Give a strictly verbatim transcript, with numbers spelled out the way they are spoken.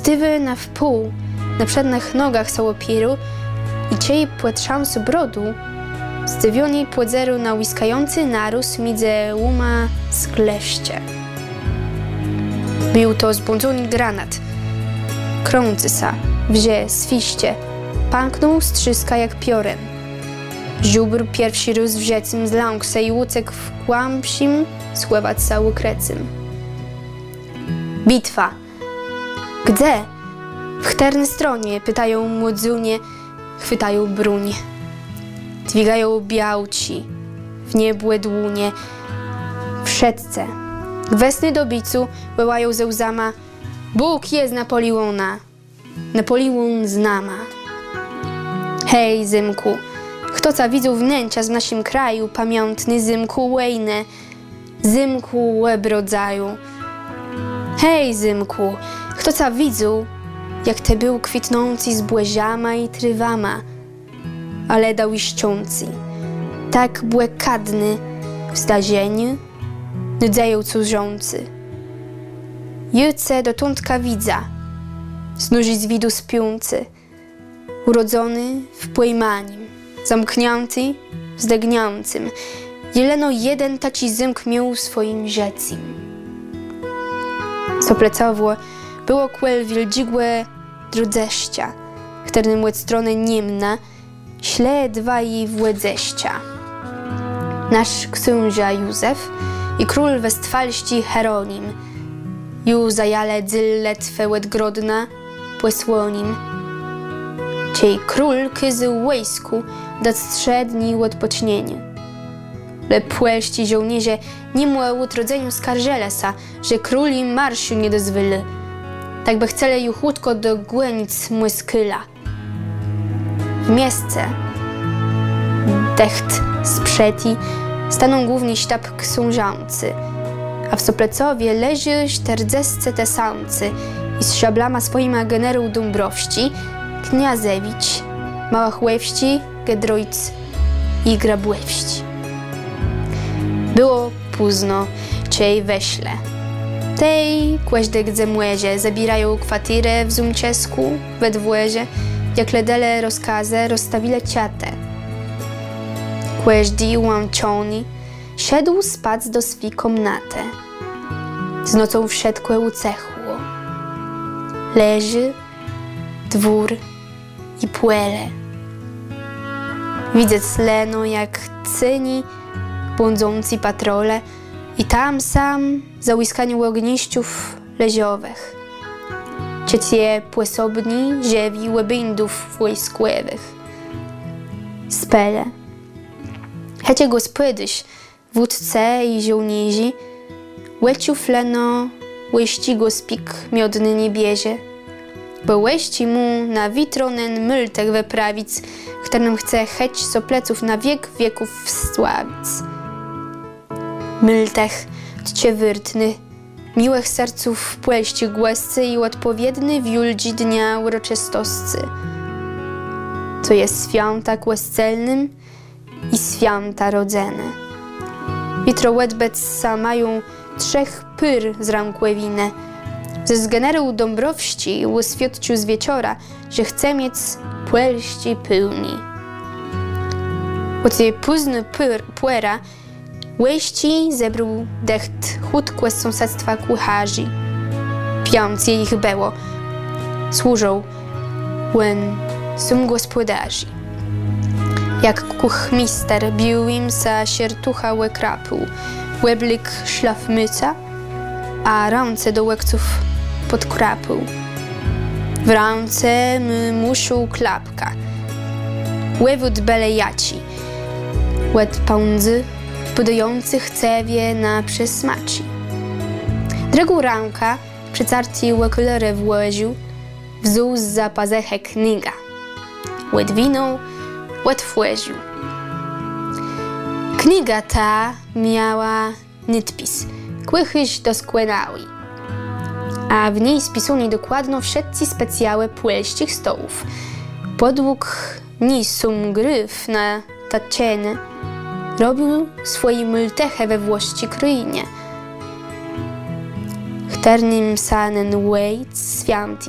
Dywy na wpół, na przednich nogach sałopiru i ciej płatrzący brodu, zdziwiony płodzeru na łyskający narósł między łuma z kleszcze. Był to zbudzony granat. Krący sa, wzie, swiście, pęknął strzyska jak piorem. Żubr pierwszy rósł wrzecym zląkł se i łucek w kłamsim sływać sa łykrecym. Bitwa. Gdzie? W chternej stronie, pytają młodzunie, chwytają bruń. Dźwigają białci, w niebłe dłunie, w szedce. Gwesny do bicu łełają ze łzama. Bóg jest Napoleona, Napoleon znama. Hej, Zymku, kto ca widzą wnętrza w naszym kraju, pamiątny Zymku łejne, Zymku łeb rodzaju. Hej, Zymku, kto ca widzą, jak te był kwitnący z błeziama i trywama, ale dał iszczący, tak błekadny w zdarzeniu, nudzeją cudzący. Juce dotądka widza, znuży z widu spiący, urodzony w płejmanim, zamknięty w zdegniącym, jeleno jeden taci Zymk miał w swoim rzecim. Soplecowo było kłel wildzigłe drudześcia, którym łed strony niemna, śle dwa jej włedześcia. Nasz książę Józef i król westfalści Heronim, ju zajale dzylle twe łedgrodna płesłonim. Ciej król kyzył wojsku dać strzedni odpocznienie. Le płelści żołnierze nie mu utrodzeniu skarżele sa, że król im marszu nie dozwyli. Tak by chceli ju chłódko do głęc młyskyla. W miejsce decht sprzeti staną głównie sztab książący, a w Soplecowie leży czterdzesce tesancy i z szablama swoima generał Dąbrowści, Kniazewicz, Małachłewści, Gedrojc i Grabłewści. Było późno, ciej weśle. Tej kłaźdek zemłezie zabierają kwatyrę w Zumczesku, we dworze, jak ledele rozkazy rozstawile ciatę. Kłaźdi łączony, szedł spać do swej komnaty. Z nocą wszedłe ucechło. Leży, dwór i płele. Widzę sleno, jak cyni błądzący patrole i tam sam za łyskaniu ogniściów leziowych. Ciecie płysobni ziewi łebindów wojskłowych. Spele. Hecie gospodyś, wódce i żołnierzy, łeciu fleno, łeści go spik miodny nie bierze, bo łeści mu na witronen myltek wyprawić, którym chce cheć Sopleców na wiek wieków wsławić. Myltech, czcie wyrtny, miłych serców płeści głescy i odpowiedny wiuldzi dnia uroczystoscy. To jest święta kłescelnym i święta rodzene. Jutro łedbec mają trzech pyr z ramkłewinę. Ze z generał Dąbrowści uświadczył z wieczora, że chce mieć płelści pełni. Od tej późny płera łeści zebrał decht chódkłe z sąsiedztwa kucharzy. Piący ich było. Służą łen sum gospodarzy. Jak kuchmister bił im sa siertucha łekrapu, łeblik szlafmyca, a ręce do łekców podkrapił. W ręce muszył klapka, łewód bele jaci, łed pądzy, podający chcewie na przesmaci. Drugą rękę przycarty łekolorę włożył, wziął z za pazechę kniga, łed winął, łed włożył. Kniga ta miała nytpis, kłychyś doskłenały, a w niej spisuni dokładno wszyscy specjałe płelścich stołów. Podług nisum gryf na taczeny robił swoje myltechę we włości kryjnie. Chternym sanen łejc święty